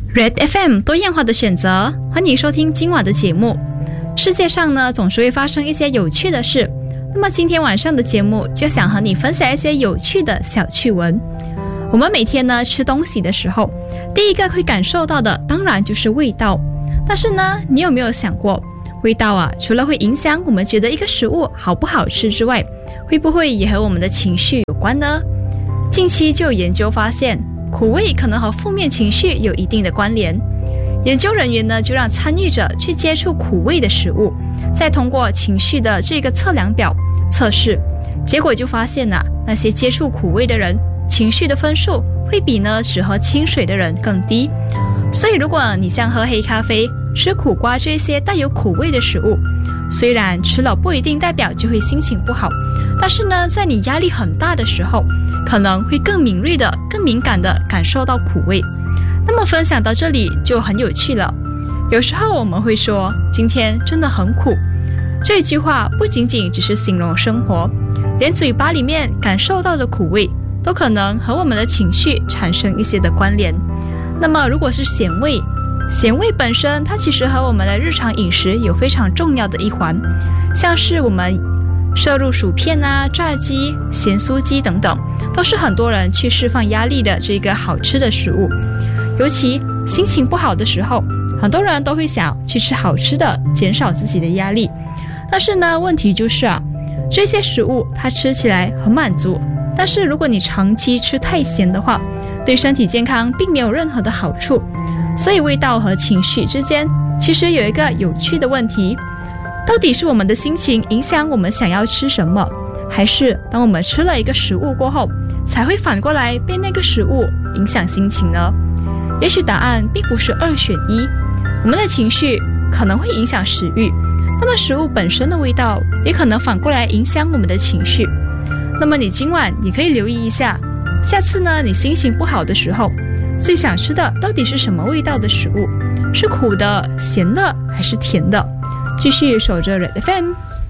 Red FM 多样化的选择，欢迎收听今晚的节目。世界上呢，总是会发生一些有趣的事。那么今天晚上的节目就想和你分享一些有趣的小趣闻。我们每天呢吃东西的时候，第一个会感受到的当然就是味道。但是呢，你有没有想过，味道啊，除了会影响我们觉得一个食物好不好吃之外，会不会也和我们的情绪有关呢？近期就有研究发现，苦味可能和负面情绪有一定的关联。研究人员呢就让参与者去接触苦味的食物，再通过情绪的这个测量表测试，结果就发现那些接触苦味的人，情绪的分数会比呢只喝清水的人更低。所以如果你像喝黑咖啡、吃苦瓜这些带有苦味的食物，虽然吃了不一定代表就会心情不好，但是呢，在你压力很大的时候，可能会更敏锐的、更敏感的感受到苦味。那么分享到这里就很有趣了。有时候我们会说今天真的很苦，这句话不仅仅只是形容生活，连嘴巴里面感受到的苦味都可能和我们的情绪产生一些的关联。那么如果是咸味，咸味本身它其实和我们的日常饮食有非常重要的一环，像是我们摄入薯片炸鸡、咸酥鸡等等，都是很多人去释放压力的这个好吃的食物。尤其心情不好的时候，很多人都会想去吃好吃的，减少自己的压力。但是呢，问题就是这些食物它吃起来很满足，但是如果你长期吃太咸的话，对身体健康并没有任何的好处。所以味道和情绪之间其实有一个有趣的问题，到底是我们的心情影响我们想要吃什么，还是当我们吃了一个食物过后，才会反过来被那个食物影响心情呢？也许答案并不是2选1，我们的情绪可能会影响食欲，那么食物本身的味道也可能反过来影响我们的情绪。那么你今晚你可以留意一下，下次呢你心情不好的时候，最想吃的到底是什么味道的食物？是苦的、咸的还是甜的？继续守着 Red FM。